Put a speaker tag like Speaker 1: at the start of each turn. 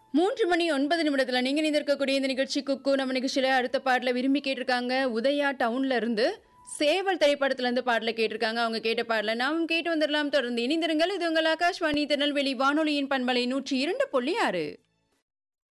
Speaker 1: 3:09 நீங்க இருக்கக்கூடிய இந்த நிகழ்ச்சி குக்கு நம்ம நிகழ்ச்சியில அடுத்த பாடல விரும்பி கேட்டிருக்காங்க. உதயா டவுன்ல இருந்து சேவல் திரைப்படத்துல இருந்து பாடல கேட்டிருக்காங்க. அவங்க கேட்ட பாடல நாமும் கேட்டு வந்துடலாம். தொடர்ந்து இணைந்திருங்கள். இது உங்கள் ஆகாஷ்வாணி திருநெல்வேலி வானொலியின் பண்பலை 102.6.